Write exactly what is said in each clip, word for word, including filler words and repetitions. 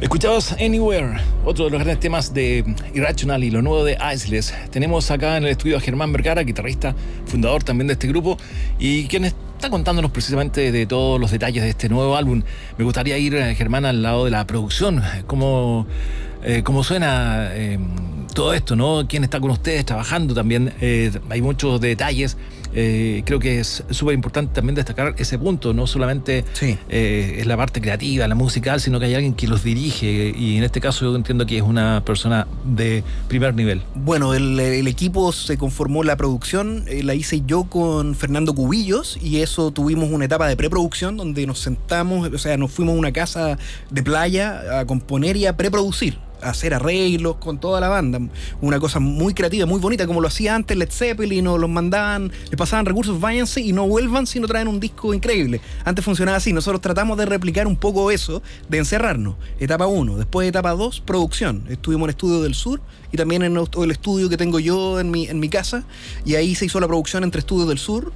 Escuchabas Anywhere, otro de los grandes temas de Irrational y lo nuevo de Isles. Tenemos acá en el estudio a Germán Vergara, guitarrista, fundador también de este grupo, y quien está contándonos precisamente de todos los detalles de este nuevo álbum. Me gustaría ir, Germán, al lado de la producción, cómo, eh, cómo suena eh, todo esto, ¿no? ¿Quién está con ustedes trabajando también? Eh, hay muchos detalles. Eh, creo que es súper importante también destacar ese punto, no solamente sí. eh, es la parte creativa, la musical, sino que hay alguien que los dirige, y en este caso yo entiendo que es una persona de primer nivel. Bueno, el, el equipo se conformó, la producción eh, la hice yo con Fernando Cubillos, y eso tuvimos una etapa de preproducción donde nos sentamos, o sea, nos fuimos a una casa de playa a componer y a preproducir, a hacer arreglos con toda la banda, una cosa muy creativa, muy bonita, como lo hacía antes Led Zeppelin, o los mandaban, les pasaban recursos, váyanse y no vuelvan si no traen un disco increíble. Antes funcionaba así. Nosotros tratamos de replicar un poco eso, de encerrarnos. Etapa uno, después etapa dos, producción. Estuvimos en Estudio del Sur y también en el estudio que tengo yo en mi, en mi casa, y ahí se hizo la producción entre Estudio del Sur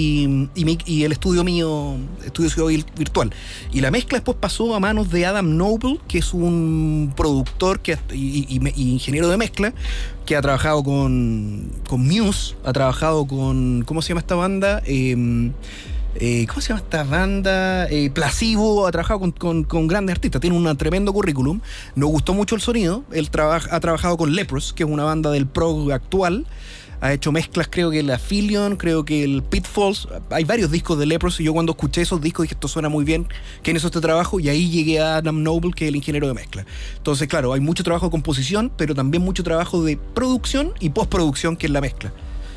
Y, y, mi, y el estudio mío, estudio Ciudad Virtual. Y la mezcla después pasó a manos de Adam Noble, que es un productor que, y, y, y ingeniero de mezcla, que ha trabajado con, con Muse, ha trabajado con, ¿cómo se llama esta banda? Eh, eh, ¿Cómo se llama esta banda? Eh, Placebo, ha trabajado con, con, con grandes artistas, tiene un tremendo currículum. Nos gustó mucho el sonido. Él trabaja, ha trabajado con Leprous, que es una banda del prog actual. Ha hecho mezclas, creo que el Affilion, creo que el Pitfalls. Hay varios discos de Leprous, y yo cuando escuché esos discos dije, esto suena muy bien, ¿quién hizo este trabajo? Y ahí llegué a Adam Noble, que es el ingeniero de mezcla. Entonces, claro, hay mucho trabajo de composición, pero también mucho trabajo de producción y postproducción, que es la mezcla.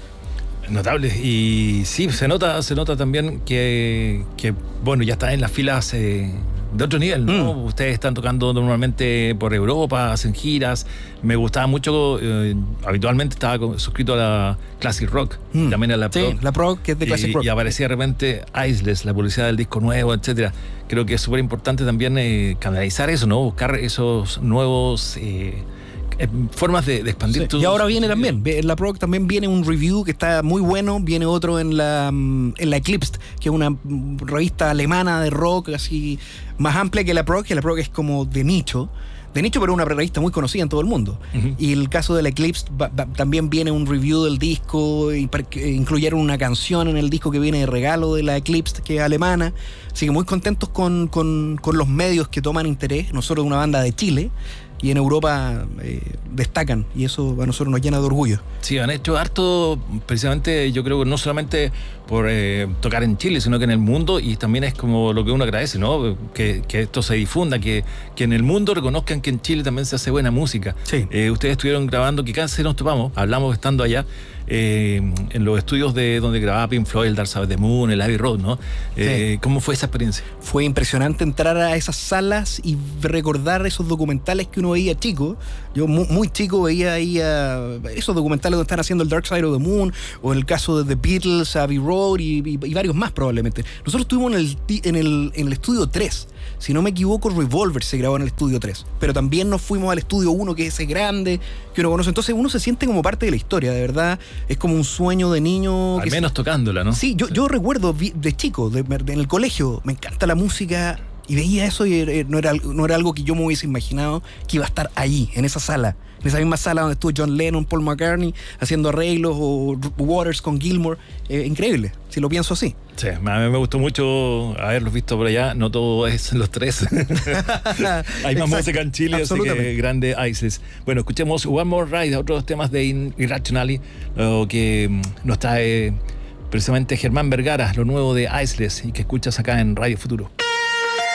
Notable. Y sí, se nota, se nota también que, que bueno, ya está en las filas eh, de otro nivel, ¿no? Mm. Ustedes están tocando normalmente por Europa, hacen giras. Me gustaba mucho, eh, habitualmente estaba suscrito a la Classic Rock, mm. también a la sí, Prog. la Prog, que es de Classic y, Rock. Y aparecía de repente Isles, la publicidad del disco nuevo, etcétera. Creo que es súper importante también eh, canalizar eso, ¿no? Buscar esos nuevos Eh, formas de, de expandir. Sí. Y ahora viene también, en la Prog también viene un review que está muy bueno, viene otro en la en la Eclipsed, que es una revista alemana de rock así más amplia que la Prog, que la Prog es como de nicho, de nicho, pero una revista muy conocida en todo el mundo. Uh-huh. Y el caso de la Eclipse va, va, también viene un review del disco, y incluyeron una canción en el disco que viene de regalo de la Eclipse, que es alemana. Así que muy contentos con, con, con los medios que toman interés. Nosotros, una banda de Chile, y en Europa eh, destacan, y eso a nosotros nos llena de orgullo. Sí, han hecho harto, precisamente, yo creo que no solamente por eh, tocar en Chile, sino que en el mundo, y también es como lo que uno agradece, ¿no? Que, que esto se difunda, que, que en el mundo reconozcan que en Chile también se hace buena música. Sí. Eh, ustedes estuvieron grabando, que casi nos topamos, hablamos estando allá, eh, en los estudios de donde grababa Pink Floyd, el Dark Side of the Moon, el Abbey Road, ¿no? Eh, sí. ¿Cómo fue esa experiencia? Fue impresionante entrar a esas salas y recordar esos documentales que uno veía chico. Yo muy, muy chico veía ahí a esos documentales donde están haciendo el Dark Side of the Moon, o en el caso de The Beatles, Abbey Road, y, y, y varios más probablemente. Nosotros estuvimos en el, en el, en el estudio tres. Si no me equivoco, Revolver se grabó en el estudio tres. Pero también nos fuimos al estudio uno, que es ese grande, que uno conoce. Entonces uno se siente como parte de la historia, de verdad. Es como un sueño de niño. Al que menos se... tocándola, ¿no? Sí, yo, sí. yo recuerdo de chico, de, de, en el colegio, me encanta la música, y veía eso, y no era, no era algo que yo me hubiese imaginado que iba a estar ahí, en esa sala. En esa misma sala donde estuvo John Lennon, Paul McCartney, haciendo arreglos, o Waters con Gilmour. Eh, increíble, si lo pienso así. Sí, a mí me gustó mucho haberlos visto por allá. No todo es los tres. Hay más música en Chile, así que grande Isles. Bueno, escuchemos One More Ride, otros temas de Irrational, lo que nos trae precisamente Germán Vergara, lo nuevo de Isles, y que escuchas acá en Radio Futuro.